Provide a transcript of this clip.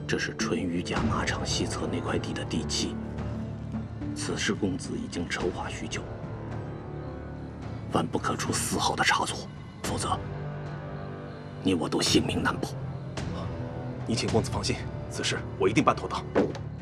这是淳于甲马场西侧那块地的地契，此事公子已经筹划许久，万不可出丝毫的差错，否则你我都性命难保。 你请公子放心，此事我一定办妥当。